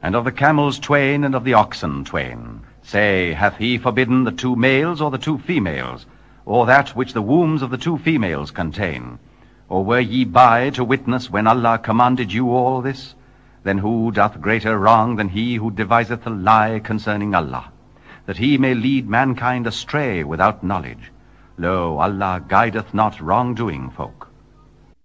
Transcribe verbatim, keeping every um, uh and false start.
And of the camels twain, and of the oxen twain, say, hath he forbidden the two males or the two females, or that which the wombs of the two females contain? Or were ye by to witness when Allah commanded you all this? Then who doth greater wrong than he who deviseth a lie concerning Allah, that he may lead mankind astray without knowledge? Lo, Allah guideth not wrongdoing folk.